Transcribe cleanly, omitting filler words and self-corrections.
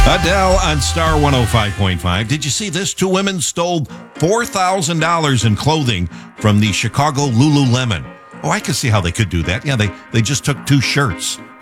Adele on Star 105.5. Did you see this? Two women stole $4,000 in clothing from the Chicago Lululemon. Oh, I can see how they could do that. Yeah, they just took two shirts